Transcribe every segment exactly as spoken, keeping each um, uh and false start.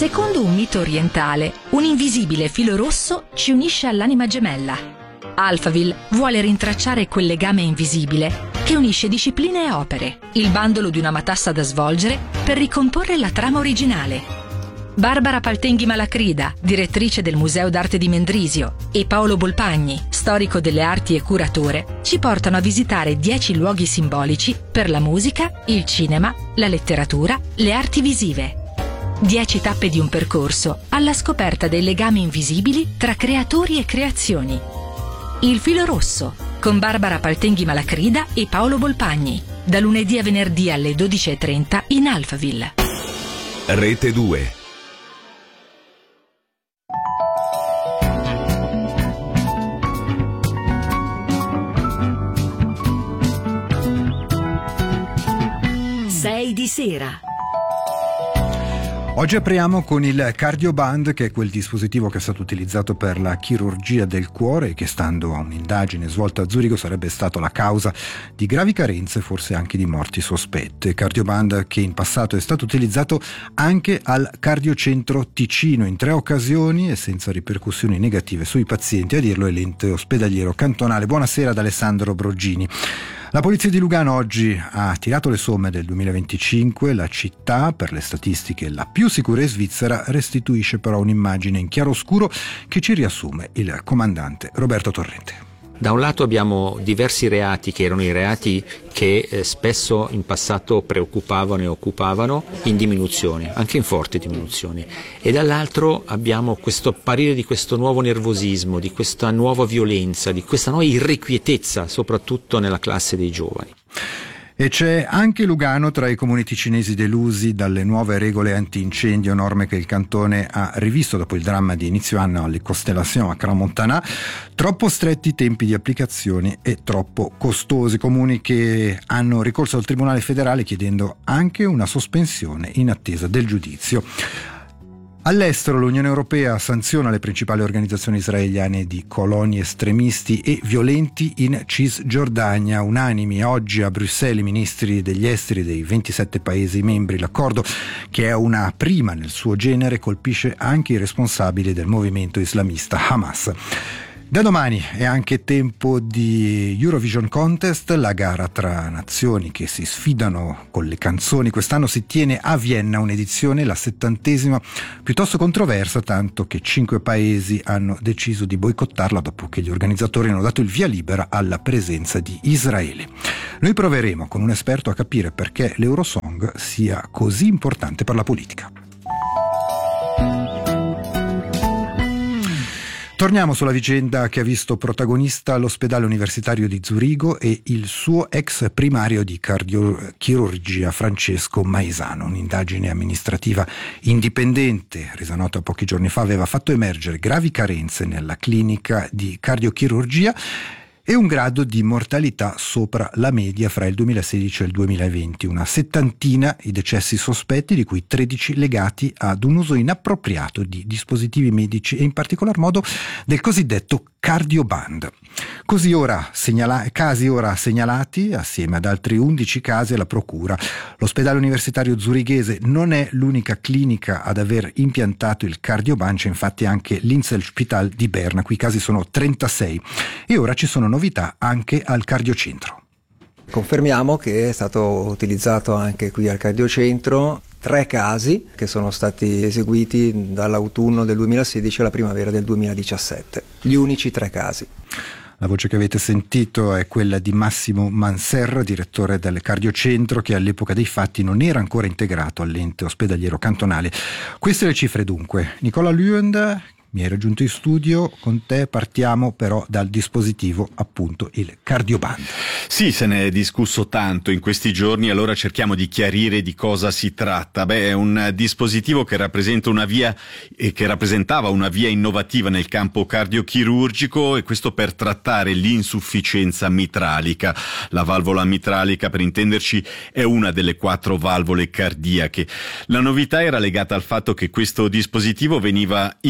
Secondo un mito orientale, un invisibile filo rosso ci unisce all'anima gemella. Alphaville vuole rintracciare quel legame invisibile che unisce discipline e opere, il bandolo di una matassa da svolgere per ricomporre la trama originale. Barbara Paltenghi Malacrida, direttrice del Museo d'Arte di Mendrisio, e Paolo Bolpagni, storico delle arti e curatore, ci portano a visitare dieci luoghi simbolici per la musica, il cinema, la letteratura, le arti visive. Dieci tappe di un percorso alla scoperta dei legami invisibili tra creatori e creazioni. Il filo rosso, con Barbara Paltenghi Malacrida e Paolo Bolpagni, da lunedì a venerdì alle dodici e trenta in Alphaville. Rete due. sei di sera. Oggi apriamo con il CardioBand, che è quel dispositivo che è stato utilizzato per la chirurgia del cuore e che, stando a un'indagine svolta a Zurigo, sarebbe stato la causa di gravi carenze e forse anche di morti sospette. CardioBand che in passato è stato utilizzato anche al Cardiocentro Ticino in tre occasioni e senza ripercussioni negative sui pazienti, a dirlo è l'ente ospedaliero cantonale. Buonasera ad Alessandro Broggini. La polizia di Lugano oggi ha tirato le somme del duemilaventicinque, la città, per le statistiche la più sicura in Svizzera, restituisce però un'immagine in chiaroscuro che ci riassume il comandante Roberto Torrente. Da un lato abbiamo diversi reati che erano i reati che eh, spesso in passato preoccupavano e occupavano, in diminuzione, anche in forte diminuzione, e dall'altro abbiamo questo apparire di questo nuovo nervosismo, di questa nuova violenza, di questa nuova irrequietezza, soprattutto nella classe dei giovani. E c'è anche Lugano tra i comuni ticinesi delusi dalle nuove regole antincendio, norme che il cantone ha rivisto dopo il dramma di inizio anno alle Constellation a Crans-Montana. Troppo stretti i tempi di applicazione e troppo costosi, comuni che hanno ricorso al Tribunale federale chiedendo anche una sospensione in attesa del giudizio. All'estero l'Unione Europea sanziona le principali organizzazioni israeliane di coloni estremisti e violenti in Cisgiordania. Unanimi oggi a Bruxelles i ministri degli esteri dei ventisette Paesi membri. L'accordo, che è una prima nel suo genere, colpisce anche i responsabili del movimento islamista Hamas. Da domani è anche tempo di Eurovision Contest, la gara tra nazioni che si sfidano con le canzoni. Quest'anno si tiene a Vienna un'edizione, la settantesima, piuttosto controversa, tanto che cinque paesi hanno deciso di boicottarla dopo che gli organizzatori hanno dato il via libera alla presenza di Israele. Noi proveremo con un esperto a capire perché l'Eurosong sia così importante per la politica. Torniamo sulla vicenda che ha visto protagonista l'ospedale universitario di Zurigo e il suo ex primario di cardiochirurgia Francesco Maesano. Un'indagine amministrativa indipendente, resa nota pochi giorni fa, aveva fatto emergere gravi carenze nella clinica di cardiochirurgia e un grado di mortalità sopra la media fra il duemilasedici e il duemilaventi. Una settantina i decessi sospetti, di cui tredici legati ad un uso inappropriato di dispositivi medici e in particolar modo del cosiddetto CardioBand. Così ora segnala- casi ora segnalati assieme ad altri undici casi alla procura. L'ospedale universitario zurighese non è l'unica clinica ad aver impiantato il CardioBand, c'è infatti anche l'Inselspital di Berna, qui i casi sono trentasei e ora ci sono novità anche al cardiocentro. Confermiamo che è stato utilizzato anche qui al cardiocentro tre casi che sono stati eseguiti dall'autunno del duemilasedici alla primavera del duemiladiciassette, gli unici tre casi. La voce che avete sentito è quella di Massimo Manserra, direttore del cardiocentro, che all'epoca dei fatti non era ancora integrato all'ente ospedaliero cantonale. Queste le cifre dunque. Nicola Luend mi hai raggiunto in studio, con te partiamo però dal dispositivo, appunto il CardioBand. Sì, se ne è discusso tanto in questi giorni, allora cerchiamo di chiarire di cosa si tratta. Beh, è un dispositivo che rappresenta una via e che rappresentava una via innovativa nel campo cardiochirurgico, e questo per trattare l'insufficienza mitralica. La valvola mitralica, per intenderci, è una delle quattro valvole cardiache. La novità era legata al fatto che questo dispositivo veniva inserito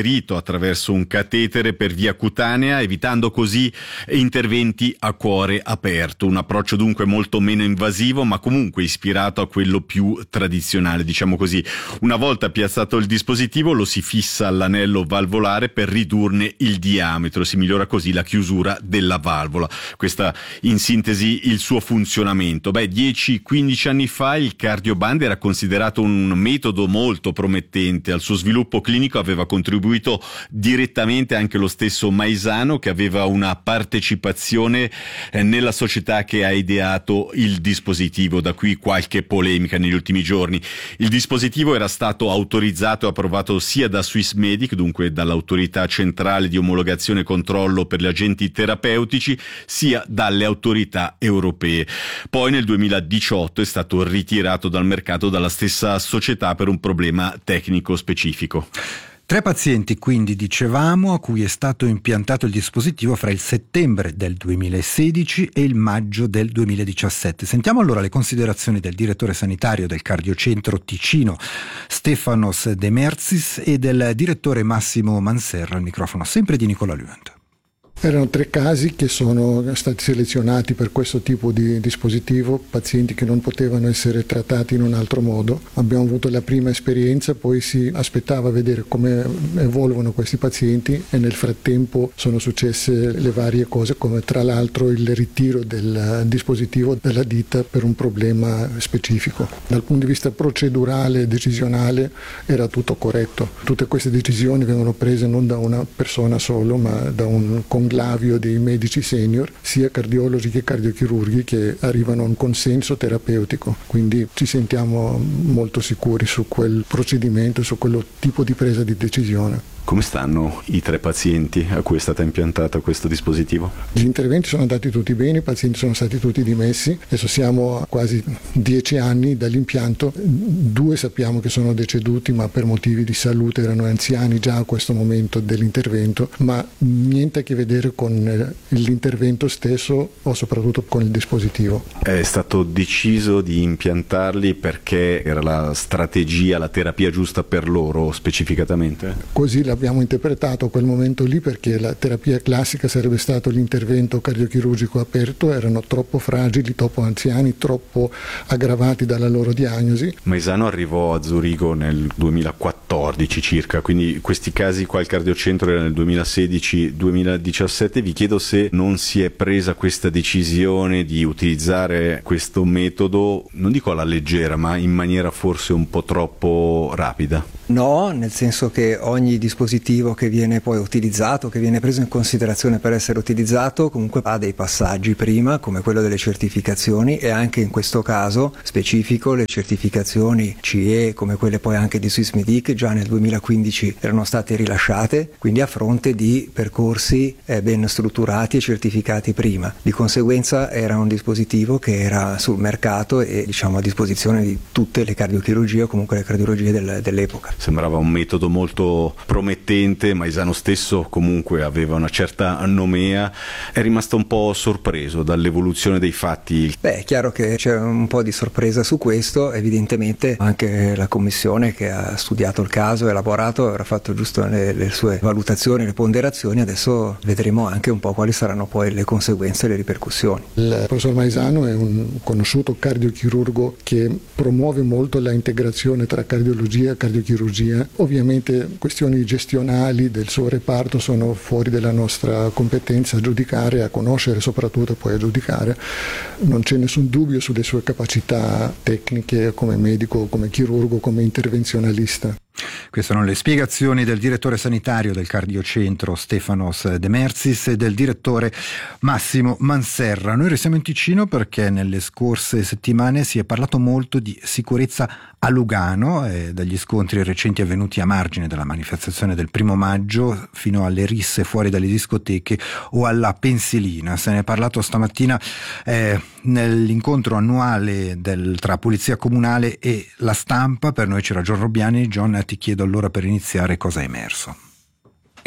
inserito attraverso un catetere per via cutanea, evitando così interventi a cuore aperto. Un approccio dunque molto meno invasivo, ma comunque ispirato a quello più tradizionale, diciamo così. Una volta piazzato il dispositivo lo si fissa all'anello valvolare per ridurne il diametro, si migliora così la chiusura della valvola. Questa in sintesi il suo funzionamento. Beh, dieci quindici anni fa il cardioband era considerato un metodo molto promettente. Al suo sviluppo clinico aveva contribuito direttamente anche lo stesso Maisano, che aveva una partecipazione eh, nella società che ha ideato il dispositivo. Da qui qualche polemica negli ultimi giorni. Il dispositivo era stato autorizzato e approvato sia da Swissmedic, dunque dall'autorità centrale di omologazione e controllo per gli agenti terapeutici, sia dalle autorità europee. Poi nel duemiladiciotto è stato ritirato dal mercato dalla stessa società per un problema tecnico specifico. Tre pazienti, quindi, dicevamo, a cui è stato impiantato il dispositivo fra il settembre del duemilasedici e il maggio del duemiladiciassette. Sentiamo allora le considerazioni del direttore sanitario del Cardiocentro Ticino, Stefanos Demerzis, e del direttore Massimo Manserra, al microfono sempre di Nicola Luente. Erano tre casi che sono stati selezionati per questo tipo di dispositivo, pazienti che non potevano essere trattati in un altro modo. Abbiamo avuto la prima esperienza, poi si aspettava a vedere come evolvono questi pazienti e nel frattempo sono successe le varie cose, come tra l'altro il ritiro del dispositivo dalla ditta per un problema specifico. Dal punto di vista procedurale e decisionale era tutto corretto. Tutte queste decisioni vengono prese non da una persona solo, ma da un conglomerado dei medici senior, sia cardiologi che cardiochirurghi, che arrivano a un consenso terapeutico. Quindi ci sentiamo molto sicuri su quel procedimento, su quello tipo di presa di decisione. Come stanno i tre pazienti a cui è stata impiantata questo dispositivo? Gli interventi sono andati tutti bene, i pazienti sono stati tutti dimessi. Adesso siamo a quasi dieci anni dall'impianto. Due sappiamo che sono deceduti, ma per motivi di salute, erano anziani già a questo momento dell'intervento, ma niente a che vedere con l'intervento stesso o soprattutto con il dispositivo. È stato deciso di impiantarli perché era la strategia, la terapia giusta per loro specificatamente? Così la abbiamo interpretato a quel momento lì, perché la terapia classica sarebbe stato l'intervento cardiochirurgico aperto, erano troppo fragili, troppo anziani, troppo aggravati dalla loro diagnosi. Maisano arrivò a Zurigo nel duemilaquattordici circa, quindi questi casi qua al cardiocentro era nel duemilasedici duemiladiciassette. Vi chiedo se non si è presa questa decisione di utilizzare questo metodo, non dico alla leggera, ma in maniera forse un po' troppo rapida. No, nel senso che ogni dispositivo che viene poi utilizzato, che viene preso in considerazione per essere utilizzato, comunque ha dei passaggi prima, come quello delle certificazioni, e anche in questo caso specifico le certificazioni C E, come quelle poi anche di Swissmedic, già nel duemilaquindici erano state rilasciate, quindi a fronte di percorsi eh, ben strutturati e certificati prima. Di conseguenza era un dispositivo che era sul mercato e, diciamo, a disposizione di tutte le cardiochirurgie o comunque le cardiologie del, dell'epoca. Sembrava un metodo molto promettente, Maisano stesso comunque aveva una certa nomea. È rimasto un po' sorpreso dall'evoluzione dei fatti? Beh, è chiaro che c'è un po' di sorpresa su questo, evidentemente anche la commissione che ha studiato il caso e elaborato avrà fatto giusto le, le sue valutazioni, le ponderazioni. Adesso vedremo anche un po' quali saranno poi le conseguenze e le ripercussioni. Il professor Maisano è un conosciuto cardiochirurgo che promuove molto la integrazione tra cardiologia e cardiochirurgia. Ovviamente questioni gestionali del suo reparto sono fuori della nostra competenza a giudicare, a conoscere soprattutto, poi a giudicare. Non c'è nessun dubbio sulle sue capacità tecniche come medico, come chirurgo, come intervenzionalista. Queste sono le spiegazioni del direttore sanitario del Cardiocentro Stefanos Demerzis e del direttore Massimo Manserra. Noi restiamo in Ticino perché nelle scorse settimane si è parlato molto di sicurezza a Lugano, e dagli scontri recenti avvenuti a margine della manifestazione del primo maggio fino alle risse fuori dalle discoteche o alla pensilina. Se ne è parlato stamattina eh, nell'incontro annuale del, tra Polizia Comunale e la Stampa. Per noi c'era John Robbiani. John, ti chiedo allora per iniziare cosa è emerso.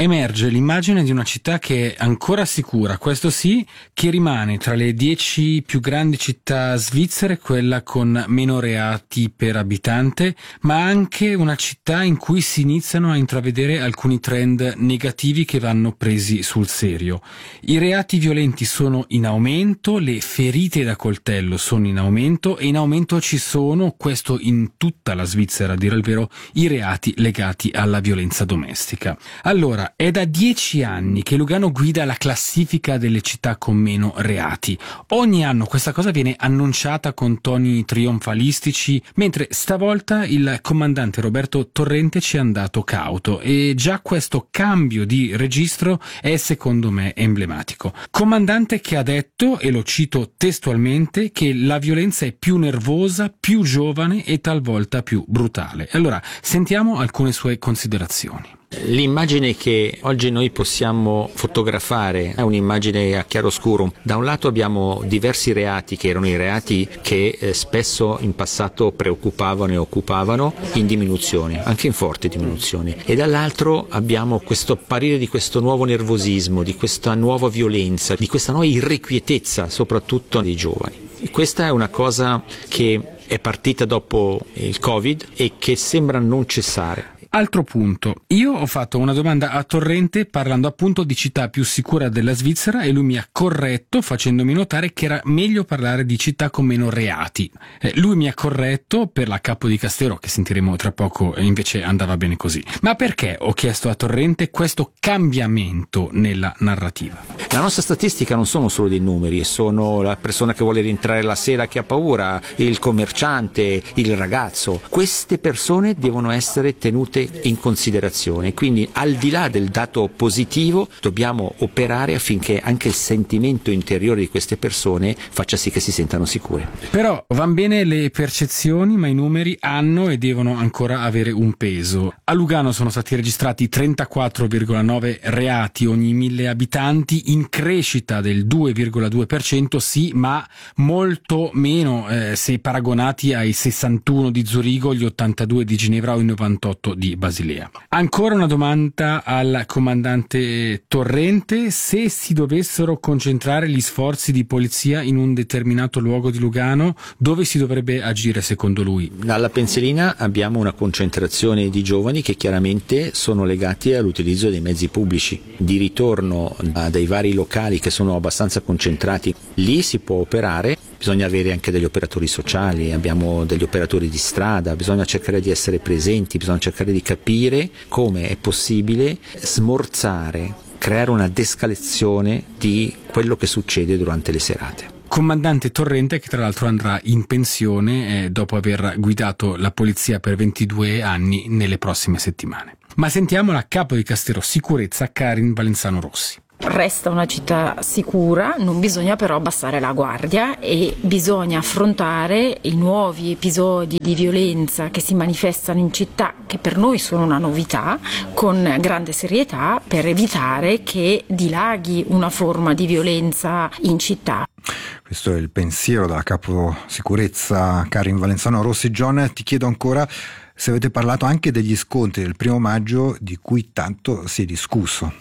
Emerge l'immagine di una città che è ancora sicura, questo sì, che rimane tra le dieci più grandi città svizzere quella con meno reati per abitante, ma anche una città in cui si iniziano a intravedere alcuni trend negativi che vanno presi sul serio. I reati violenti sono in aumento, le ferite da coltello sono in aumento e in aumento ci sono, questo in tutta la Svizzera a dire il vero, i reati legati alla violenza domestica. Allora, è da dieci anni che Lugano guida la classifica delle città con meno reati. Ogni anno questa cosa viene annunciata con toni trionfalistici, mentre stavolta il comandante Roberto Torrente ci è andato cauto e già questo cambio di registro è secondo me emblematico. Comandante che ha detto, e lo cito testualmente, che la violenza è più nervosa, più giovane e talvolta più brutale. Allora, sentiamo alcune sue considerazioni. L'immagine che oggi noi possiamo fotografare è un'immagine a chiaroscuro. Da un lato abbiamo diversi reati che erano i reati che eh, spesso in passato preoccupavano e occupavano, in diminuzione, anche in forte diminuzione, e dall'altro abbiamo questo apparire di questo nuovo nervosismo, di questa nuova violenza, di questa nuova irrequietezza soprattutto dei giovani. E questa è una cosa che è partita dopo il Covid e che sembra non cessare. Altro punto, io ho fatto una domanda a Torrente parlando appunto di città più sicura della Svizzera e lui mi ha corretto facendomi notare che era meglio parlare di città con meno reati. Eh, lui mi ha corretto per la Capo di Castello, che sentiremo tra poco, e invece andava bene così. Ma perché, ho chiesto a Torrente, questo cambiamento nella narrativa? La nostra statistica non sono solo dei numeri, sono la persona che vuole rientrare la sera che ha paura, il commerciante, il ragazzo. Queste persone devono essere tenute in considerazione, quindi al di là del dato positivo dobbiamo operare affinché anche il sentimento interiore di queste persone faccia sì che si sentano sicure. Però van bene le percezioni, ma i numeri hanno e devono ancora avere un peso. A Lugano sono stati registrati trentaquattro virgola nove reati ogni mille abitanti, in crescita del due virgola due per cento, sì, ma molto meno eh, se paragonati ai sessantuno di Zurigo, gli ottantadue di Ginevra o i novantotto di Basilea. Ancora una domanda al comandante Torrente: se si dovessero concentrare gli sforzi di polizia in un determinato luogo di Lugano, dove si dovrebbe agire secondo lui? Alla Pensilina abbiamo una concentrazione di giovani che chiaramente sono legati all'utilizzo dei mezzi pubblici. Di ritorno dai vari locali che sono abbastanza concentrati, lì si può operare. Bisogna avere anche degli operatori sociali, abbiamo degli operatori di strada, bisogna cercare di essere presenti, bisogna cercare di capire come è possibile smorzare, creare una descalazione di quello che succede durante le serate. Comandante Torrente, che tra l'altro andrà in pensione eh, dopo aver guidato la polizia per ventidue anni nelle prossime settimane. Ma sentiamo la Capo di Castello Sicurezza Karin Valenzano Rossi. Resta una città sicura, non bisogna però abbassare la guardia e bisogna affrontare i nuovi episodi di violenza che si manifestano in città, che per noi sono una novità, con grande serietà per evitare che dilaghi una forma di violenza in città. Questo è il pensiero della Capo Sicurezza Karin Valenzano Rossi. John, ti chiedo ancora se avete parlato anche degli scontri del primo maggio di cui tanto si è discusso.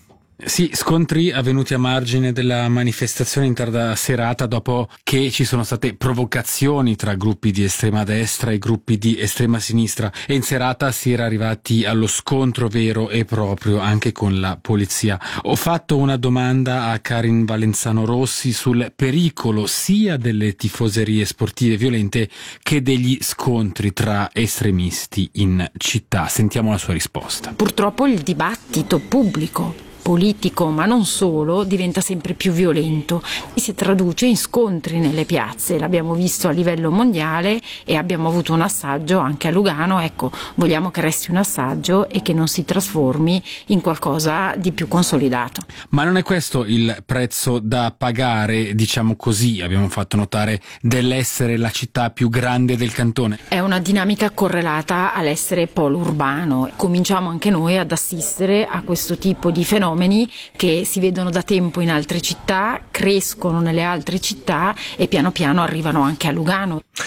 Sì, scontri avvenuti a margine della manifestazione in tarda serata dopo che ci sono state provocazioni tra gruppi di estrema destra e gruppi di estrema sinistra, e in serata si era arrivati allo scontro vero e proprio anche con la polizia. Ho fatto una domanda a Karin Valenzano Rossi sul pericolo sia delle tifoserie sportive violente che degli scontri tra estremisti in città. Sentiamo la sua risposta. Purtroppo il dibattito pubblico, politico, ma non solo, diventa sempre più violento e si traduce in scontri nelle piazze. L'abbiamo visto a livello mondiale e abbiamo avuto un assaggio anche a Lugano. Ecco, vogliamo che resti un assaggio e che non si trasformi in qualcosa di più consolidato. Ma non è questo il prezzo da pagare, diciamo così, abbiamo fatto notare, dell'essere la città più grande del cantone? È una dinamica correlata all'essere polo urbano. Cominciamo anche noi ad assistere a questo tipo di fenomeni che si vedono da tempo in altre città, crescono nelle altre città e piano piano arrivano anche a Lugano.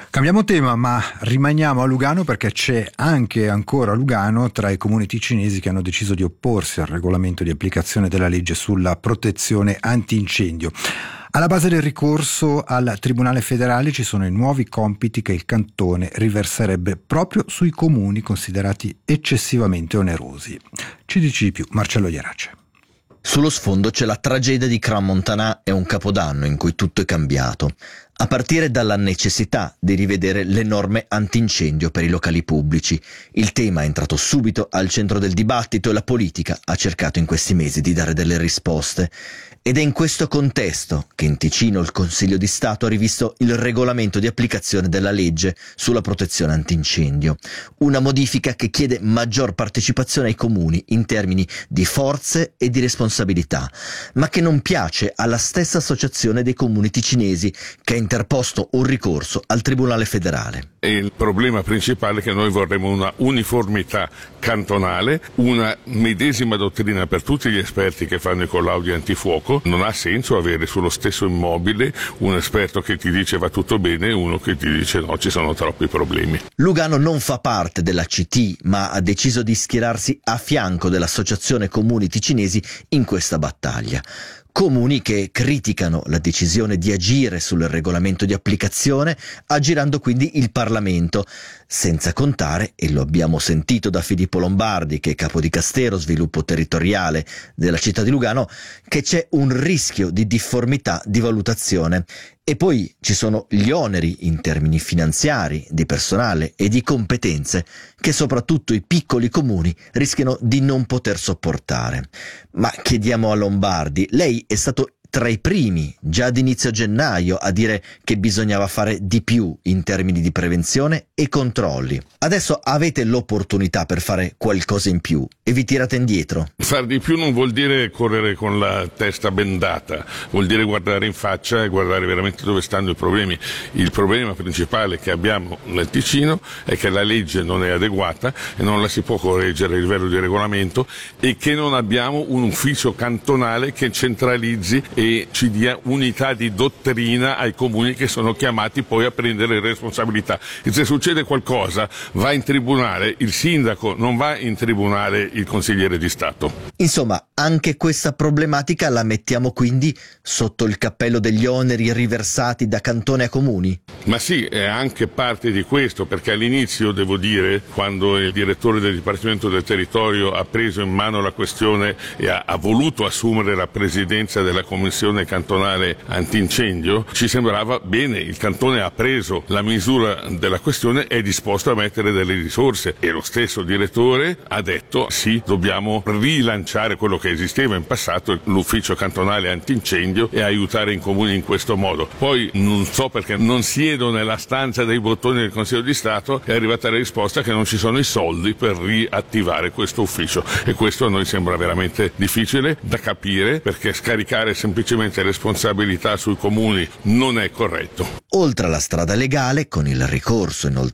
Cambiamo tema, ma rimaniamo a Lugano perché c'è anche ancora Lugano tra i comuni ticinesi che hanno deciso di opporsi al regolamento di applicazione della legge sulla protezione antincendio. Alla base del ricorso al Tribunale federale ci sono i nuovi compiti che il cantone riverserebbe proprio sui comuni considerati eccessivamente onerosi. Ci dici di più, Marcello Ierace. Sullo sfondo c'è la tragedia di Crans-Montana e un capodanno in cui tutto è cambiato, a partire dalla necessità di rivedere le norme antincendio per i locali pubblici. Il tema è entrato subito al centro del dibattito e la politica ha cercato in questi mesi di dare delle risposte. Ed è in questo contesto che in Ticino il Consiglio di Stato ha rivisto il regolamento di applicazione della legge sulla protezione antincendio. Una modifica che chiede maggior partecipazione ai comuni in termini di forze e di responsabilità, ma che non piace alla stessa associazione dei comuni ticinesi che ha interposto un ricorso al Tribunale federale. Il problema principale è che noi vorremmo una uniformità cantonale, una medesima dottrina per tutti gli esperti che fanno i collaudi antifuoco. Non ha senso avere sullo stesso immobile un esperto che ti dice va tutto bene e uno che ti dice no, ci sono troppi problemi. Lugano non fa parte della C T, ma ha deciso di schierarsi a fianco dell'Associazione Comuni Ticinesi in questa battaglia. Comuni che criticano la decisione di agire sul regolamento di applicazione, aggirando quindi il Parlamento, senza contare, e lo abbiamo sentito da Filippo Lombardi, che è capo di Castero Sviluppo Territoriale della città di Lugano, che c'è un rischio di difformità di valutazione. E poi ci sono gli oneri in termini finanziari, di personale e di competenze che soprattutto i piccoli comuni rischiano di non poter sopportare. Ma chiediamo a Lombardi, lei è stato tra i primi, già ad inizio gennaio, a dire che bisognava fare di più in termini di prevenzione e controlli. Adesso avete l'opportunità per fare qualcosa in più e vi tirate indietro. Far di più non vuol dire correre con la testa bendata, vuol dire guardare in faccia e guardare veramente dove stanno i problemi. Il problema principale che abbiamo nel Ticino è che la legge non è adeguata e non la si può correggere a livello di regolamento e che non abbiamo un ufficio cantonale che centralizzi e ci dia unità di dottrina ai comuni che sono chiamati poi a prendere responsabilità. E se succede qualcosa va in tribunale il sindaco, non va in tribunale il consigliere di Stato. Insomma, anche questa problematica la mettiamo quindi sotto il cappello degli oneri riversati da cantone a comuni? Ma sì, è anche parte di questo, perché all'inizio, devo dire, quando il direttore del Dipartimento del Territorio ha preso in mano la questione e ha, ha voluto assumere la presidenza della Commissione cantonale antincendio, ci sembrava bene, il cantone ha preso la misura della questione e è disposto a mettere delle risorse e lo stesso direttore ha detto sì, dobbiamo rilanciare quello che esisteva in passato, l'ufficio cantonale antincendio, e aiutare i comuni in questo modo. Poi non so perché non siedo nella stanza dei bottoni del Consiglio di Stato, è arrivata la risposta che non ci sono i soldi per riattivare questo ufficio e questo a noi sembra veramente difficile da capire, perché scaricare semplicemente responsabilità sui comuni non è corretto. Oltre alla strada legale, con il ricorso inoltrato